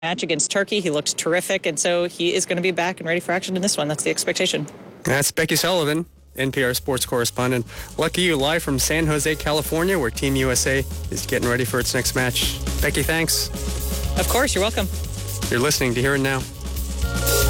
match against Turkey. He looked terrific, and so he is going to be back and ready for action in this one. That's the expectation. That's Becky Sullivan, NPR sports correspondent. Lucky you, live from San Jose, California, where Team USA is getting ready for its next match. Becky, thanks. Of course, you're welcome. You're listening to Here and Now.